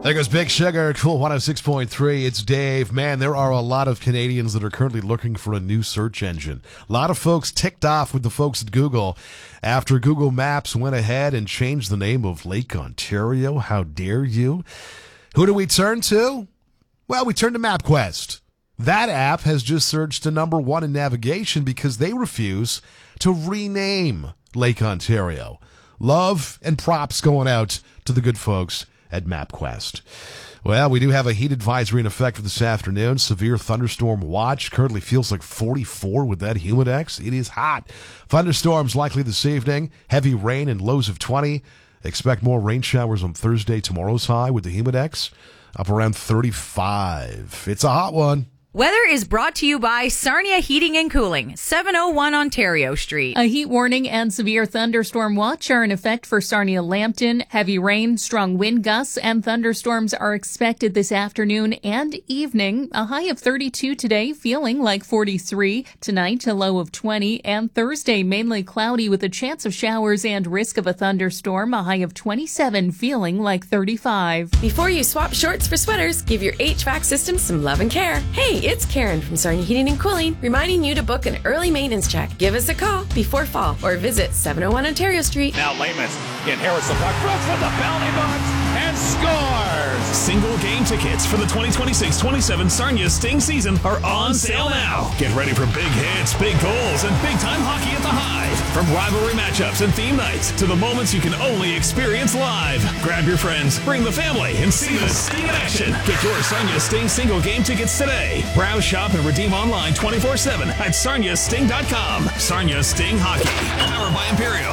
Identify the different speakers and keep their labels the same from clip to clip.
Speaker 1: There goes Big Sugar, Cool 106.3. It's Dave. Man, there are a lot of Canadians that are currently looking for a new search engine. A lot of folks ticked off with the folks at Google after Google Maps went ahead and changed the name of Lake Ontario. How dare you? Who do we turn to? Well, we turn to MapQuest. That app has just surged to number one in navigation because they refuse to rename Lake Ontario. Love and props going out to the good folks at MapQuest. Well, we do have a heat advisory in effect for this afternoon. Severe thunderstorm watch. Currently feels like 44 with that Humidex. It is hot. Thunderstorms likely this evening. Heavy rain and lows of 20. Expect more rain showers on Thursday. Tomorrow's high with the Humidex up around 35. It's a hot one.
Speaker 2: Weather is brought to you by Sarnia Heating and Cooling, 701 Ontario Street.
Speaker 3: A heat warning and severe thunderstorm watch are in effect for Sarnia-Lambton. Heavy rain, strong wind gusts, and thunderstorms are expected this afternoon and evening. A high of 32 today, feeling like 43. Tonight, a low of 20. And Thursday, mainly cloudy with a chance of showers and risk of a thunderstorm. A high of 27, feeling like 35.
Speaker 4: Before you swap shorts for sweaters, give your HVAC system some love and care. Hey, it's Karen from Sarnia Heating and Cooling, reminding you to book an early maintenance check. Give us a call before fall or visit 701 Ontario Street.
Speaker 5: Now Layman inherits the puck, throws from the penalty box, and scores!
Speaker 6: Single game tickets for the 2026-27 Sarnia Sting season are on sale now. Get ready for big hits, big goals, and big-time hockey at the Hive. From rivalry matchups and theme nights to the moments you can only experience live. Grab your friends, bring the family, and see the Sting in action. Get your Sarnia Sting single game tickets today. Browse, shop, and redeem online 24/7 at sarniasting.com. Sarnia Sting Hockey, powered by Imperial.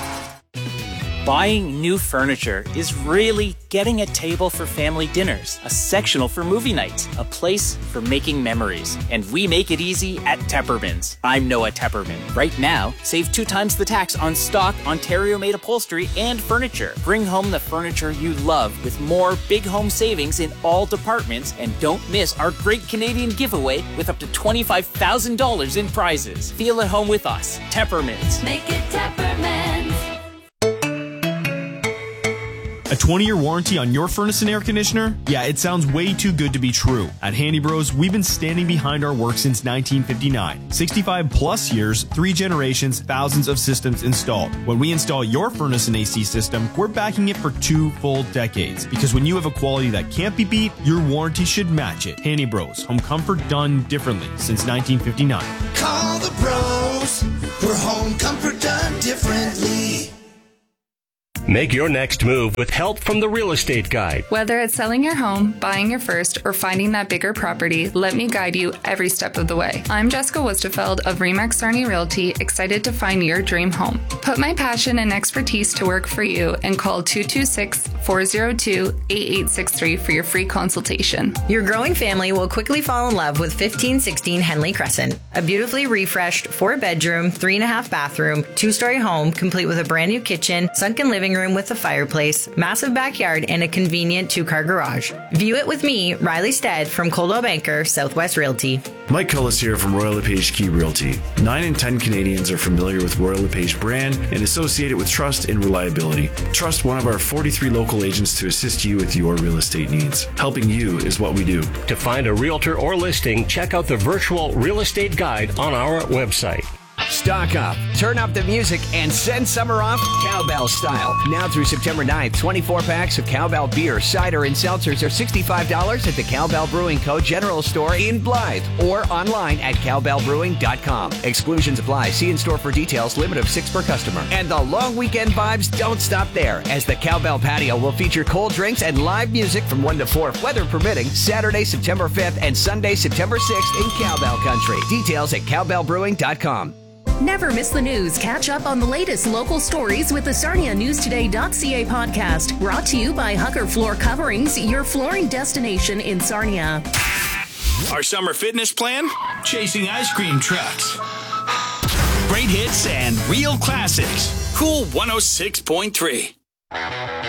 Speaker 7: Buying new furniture is really getting a table for family dinners, a sectional for movie nights, a place for making memories. And we make it easy at Teppermans. I'm Noah Tepperman. Right now, save 2 times the tax on stock Ontario-made upholstery and furniture. Bring home the furniture you love with more big home savings in all departments, and don't miss our great Canadian giveaway with up to $25,000 in prizes. Feel at home with us. Teppermans.
Speaker 8: Make it Teppermans.
Speaker 9: A 20-year warranty on your furnace and air conditioner? Yeah, it sounds way too good to be true. At Handy Bros, we've been standing behind our work since 1959. 65 plus years, 3 generations, thousands of systems installed. When we install your furnace and AC system, we're backing it for 2 full decades. Because when you have a quality that can't be beat, your warranty should match it. Handy Bros, home comfort done differently since 1959.
Speaker 10: Call the bros, for home comfort done differently.
Speaker 11: Make your next move with help from the Real Estate Guide.
Speaker 12: Whether it's selling your home, buying your first, or finding that bigger property, let me guide you every step of the way. I'm Jessica Wustefeld of Remax Sarnia Realty, excited to find your dream home. Put my passion and expertise to work for you and call 226-402-8863 for your free consultation.
Speaker 13: Your growing family will quickly fall in love with 1516 Henley Crescent, a beautifully refreshed 4-bedroom, 3.5 bathroom, 2-story home complete with a brand new kitchen, sunken living room with a fireplace, massive backyard, and a convenient 2-car garage. View it with me, Riley Stead from Coldwell Banker, Southwest Realty.
Speaker 14: Mike Cullis here from Royal LePage Key Realty. 9 in 10 Canadians are familiar with Royal LePage brand and associate it with trust and reliability. Trust one of our 43 local agents to assist you with your real estate needs. Helping you is what we do.
Speaker 11: To find a realtor or listing, check out the virtual real estate guide on our website.
Speaker 15: Stock up, turn up the music, and send summer off Cowbell style. Now through September 9th, 24 packs of Cowbell beer, cider, and seltzers are $65 at the Cowbell Brewing Co. General Store in Blythe or online at cowbellbrewing.com. Exclusions apply. See in store for details. Limit of 6 per customer. And the long weekend vibes don't stop there, as the Cowbell Patio will feature cold drinks and live music from 1 to 4, weather permitting, Saturday, September 5th and Sunday, September 6th in Cowbell Country. Details at cowbellbrewing.com.
Speaker 16: Never miss the news. Catch up on the latest local stories with the SarniaNewsToday.ca podcast. Brought to you by Hugger Floor Coverings, your flooring destination in Sarnia.
Speaker 6: Our summer fitness plan? Chasing ice cream trucks. Great hits and real classics. Cool 106.3.